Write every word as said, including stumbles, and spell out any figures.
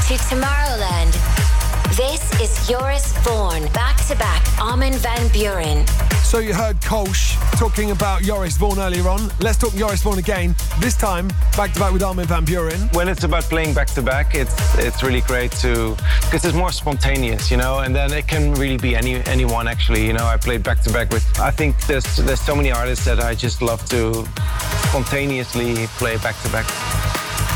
to Tomorrowland. This is Joris Voorn, back-to-back Armin van Buuren. So you heard Kolsch talking about Joris Voorn earlier on. Let's talk Joris Voorn again, this time back-to-back with Armin van Buuren. When it's about playing back-to-back, it's it's really great to, because it's more spontaneous, you know, and then it can really be any anyone actually, you know. I played back-to-back with, I think there's, there's so many artists that I just love to spontaneously play back-to-back.